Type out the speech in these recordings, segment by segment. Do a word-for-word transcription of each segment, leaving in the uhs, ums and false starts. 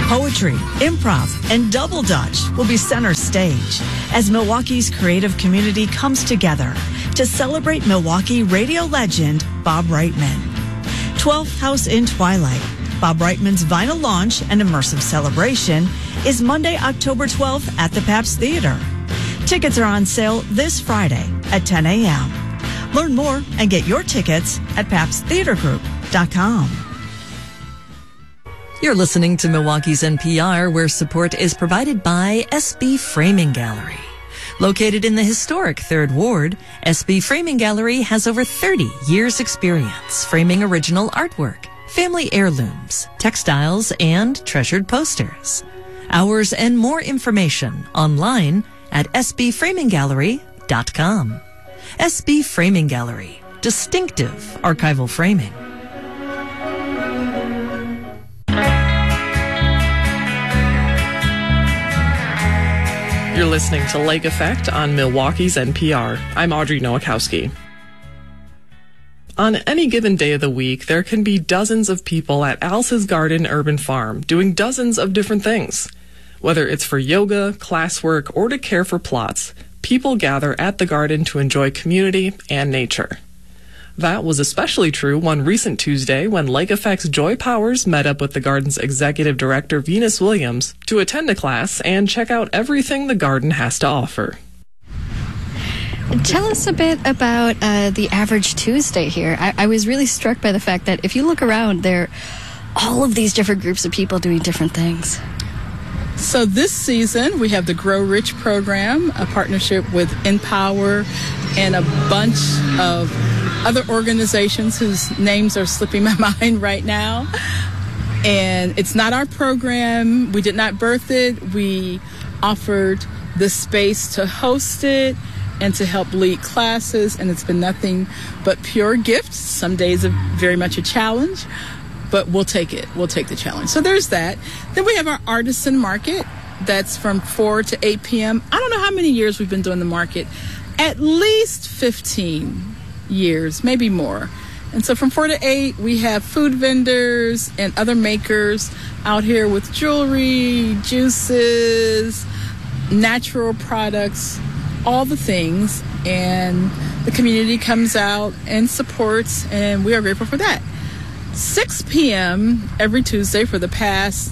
Poetry, improv, and double dutch will be center stage as Milwaukee's creative community comes together to celebrate Milwaukee radio legend Bob Reitman. twelfth House in Twilight, Bob Reitman's vinyl launch and immersive celebration, is Monday, October twelfth at the Pabst Theater. Tickets are on sale this Friday at ten a.m. Learn more and get your tickets at pabst theater group dot com. You're listening to Milwaukee's N P R, where support is provided by S B Framing Gallery. Located in the historic Third Ward, S B Framing Gallery has over thirty years experience framing original artwork, family heirlooms, textiles, and treasured posters. Hours and more information online at s b framing gallery dot com. S B Framing Gallery, distinctive archival framing. You're listening to Lake Effect on Milwaukee's N P R. I'm Audrey Nowakowski. On any given day of the week, there can be dozens of people at Alice's Garden Urban Farm doing dozens of different things. Whether it's for yoga, classwork, or to care for plots, people gather at the garden to enjoy community and nature. That was especially true one recent Tuesday when Lake Effect's Joy Powers met up with the garden's executive director, Venus Williams, to attend a class and check out everything the garden has to offer. Tell us a bit about uh, the average Tuesday here. I-, I was really struck by the fact that if you look around, there are all of these different groups of people doing different things. So this season, we have the Grow Rich program, a partnership with Empower and a bunch of other organizations whose names are slipping my mind right now. And it's not our program. We did not birth it. We offered the space to host it and to help lead classes, and it's been nothing but pure gifts. Some days are very much a challenge, but we'll take it. We'll take the challenge. So there's that. Then we have our artisan market. That's from four to eight p.m. I don't know how many years we've been doing the market. At least fifteen years, maybe more. And so from four to eight, we have food vendors and other makers out here with jewelry, juices, natural products, all the things. And the community comes out and supports, and we are grateful for that. six p.m. every Tuesday for the past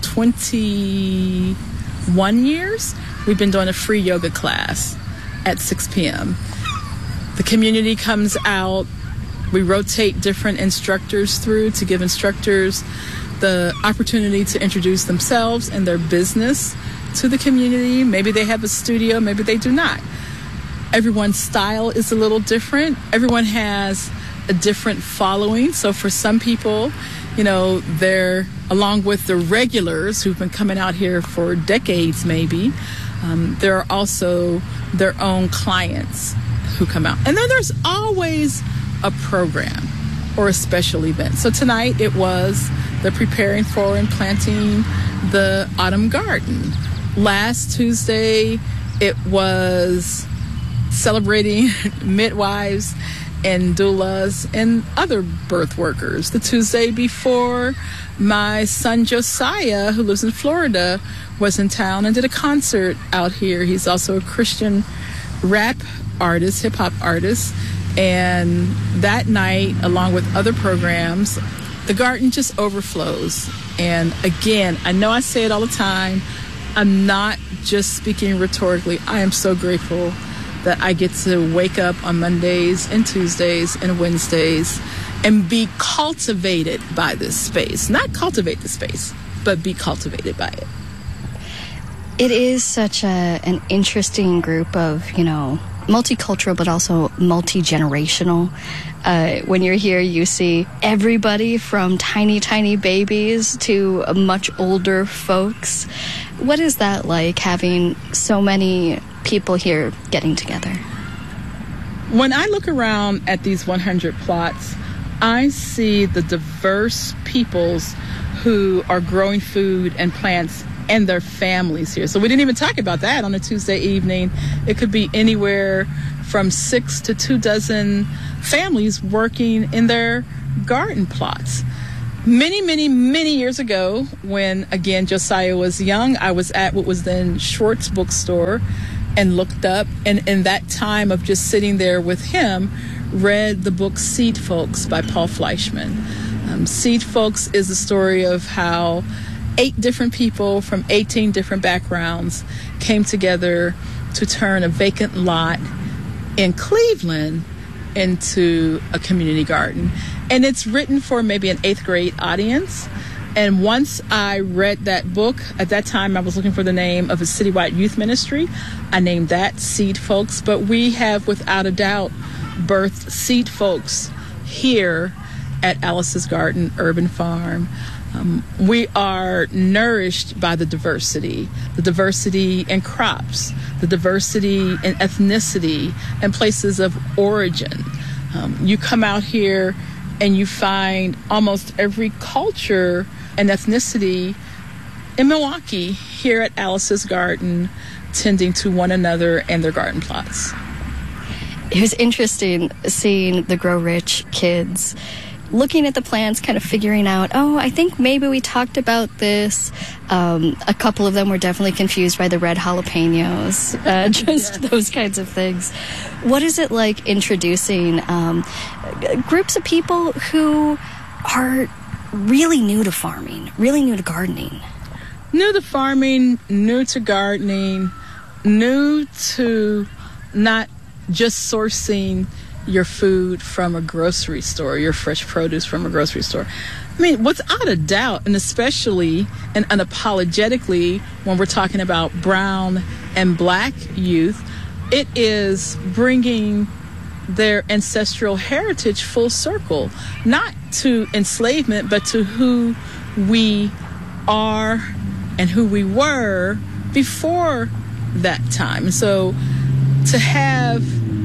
twenty-one years, we've been doing a free yoga class at six p.m. The community comes out. We rotate different instructors through to give instructors the opportunity to introduce themselves and their business to the community. Maybe they have a studio, maybe they do not. Everyone's style is a little different. Everyone has a different following. So for some people, you know, they're along with the regulars who've been coming out here for decades maybe. Um, there are also their own clients who come out. And then there's always a program or a special event. So tonight it was the preparing for and planting the autumn garden. Last Tuesday it was celebrating midwives and doulas and other birth workers. The Tuesday before, my son Josiah, who lives in Florida, was in town and did a concert out here. He's also a Christian rap artist, hip-hop artist. And that night, along with other programs, the garden just overflows. And again, I know I say it all the time, I'm not just speaking rhetorically. I am so grateful that I get to wake up on Mondays and Tuesdays and Wednesdays and be cultivated by this space. Not cultivate the space, but be cultivated by it. It is such a, an interesting group of, you know, multicultural, but also multi-generational. Uh, when you're here, you see everybody from tiny, tiny babies to much older folks. What is that like, having so many people here getting together? When I look around at these one hundred plots, I see the diverse peoples who are growing food and plants and their families here. So we didn't even talk about that on a Tuesday evening. It could be anywhere from six to two dozen families working in their garden plots. Many, many, many years ago, when, again, Josiah was young, I was at what was then Schwartz Bookstore and looked up, and in that time of just sitting there with him, read the book Seed Folks by Paul Fleischman. Um, Seed Folks is the story of how eight different people from eighteen different backgrounds came together to turn a vacant lot in Cleveland into a community garden. And it's written for maybe an eighth grade audience. And once I read that book, at that time I was looking for the name of a citywide youth ministry. I named that Seed Folks. But we have, without a doubt, birthed Seed Folks here at Alice's Garden Urban Farm. Um, we are nourished by the diversity, the diversity in crops, the diversity in ethnicity and places of origin. Um, you come out here and you find almost every culture and ethnicity in Milwaukee here at Alice's Garden, tending to one another and their garden plots. It was interesting seeing the Grow Rich kids looking at the plants, kind of figuring out, oh, I think maybe we talked about this. Um, a couple of them were definitely confused by the red jalapenos, uh, just yes. Those kinds of things. What is it like introducing um, groups of people who are really new to farming, really new to gardening? New to farming, new to gardening, new to not just sourcing your food from a grocery store, your fresh produce from a grocery store. I mean, without a doubt, and especially and unapologetically when we're talking about brown and black youth, it is bringing their ancestral heritage full circle, not to enslavement, but to who we are and who we were before that time. So to have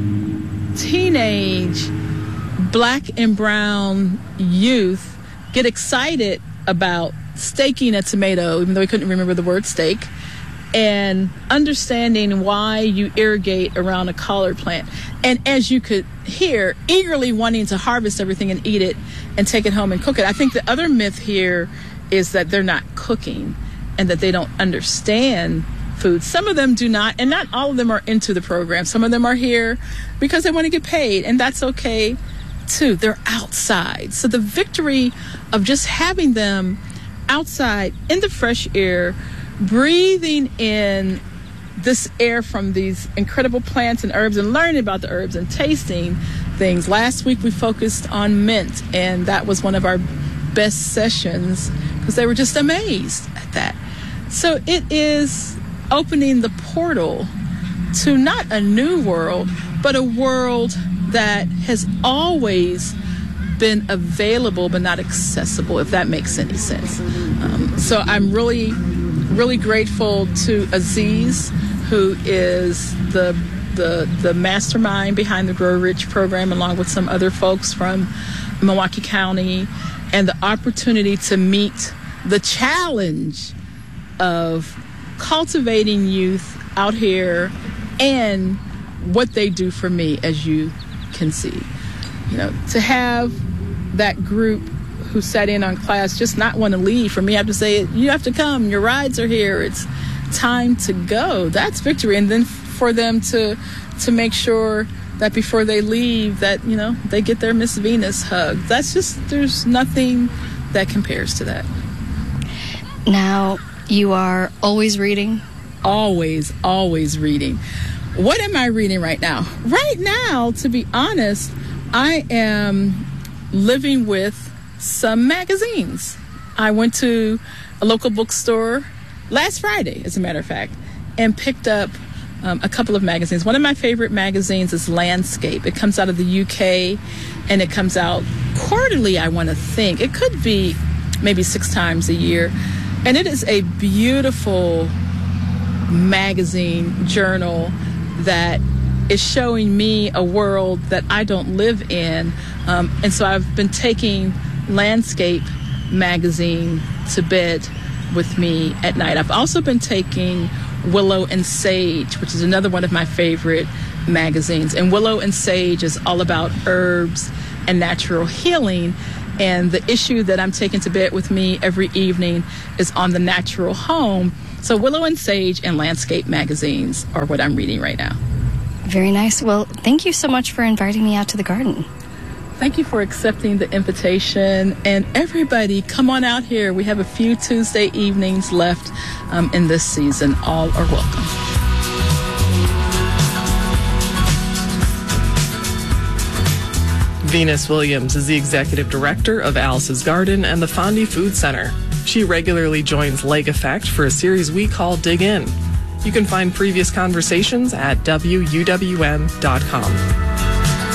teenage black and brown youth get excited about staking a tomato, even though we couldn't remember the word steak, and understanding why you irrigate around a collard plant. And as you could hear, eagerly wanting to harvest everything and eat it and take it home and cook it. I think the other myth here is that they're not cooking and that they don't understand food. Some of them do not, and not all of them are into the program. Some of them are here because they want to get paid, and that's okay too. They're outside. So the victory of just having them outside in the fresh air, breathing in this air from these incredible plants and herbs and learning about the herbs and tasting things. Last week we focused on mint, and that was one of our best sessions because they were just amazed at that. So it is opening the portal to not a new world, but a world that has always been available but not accessible, if that makes any sense. Um, so I'm really, really grateful to Aziz, who is the the the mastermind behind the Grow Rich program, along with some other folks from Milwaukee County, and the opportunity to meet the challenge of cultivating youth out here and what they do for me, as you can see. You know, to have that group who sat in on class just not want to leave. For me, I have to say, you have to come. Your rides are here. It's time to go. That's victory. And then for them to to make sure that before they leave that, you know, they get their Miss Venus hug. That's just, there's nothing that compares to that. Now, you are always reading? Always, always reading. What am I reading right now? Right now, to be honest, I am living with some magazines. I went to a local bookstore last Friday, as a matter of fact, and picked up um, a couple of magazines. One of my favorite magazines is Landscape. It comes out of the U K, and it comes out quarterly, I want to think. It could be maybe six times a year. And it is a beautiful magazine journal that is showing me a world that I don't live in. Um, and so I've been taking Landscape magazine to bed with me at night. I've also been taking Willow and Sage, which is another one of my favorite magazines. And Willow and Sage is all about herbs and natural healing. And the issue that I'm taking to bed with me every evening is on the natural home. So Willow and Sage and Landscape magazines are what I'm reading right now. Very nice. Well, thank you so much for inviting me out to the garden. Thank you for accepting the invitation. And everybody, come on out here. We have a few Tuesday evenings left um, in this season. All are welcome. Venus Williams is the executive director of Alice's Garden and the Fondy Food Center. She regularly joins Lake Effect for a series we call Dig In. You can find previous conversations at W U W M dot com.